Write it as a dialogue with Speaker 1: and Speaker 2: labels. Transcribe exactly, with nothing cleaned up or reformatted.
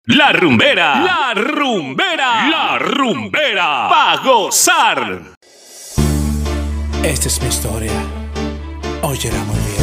Speaker 1: La rumbera, la rumbera, la rumbera, pa' gozar.
Speaker 2: Esta es mi historia. Óyela muy bien.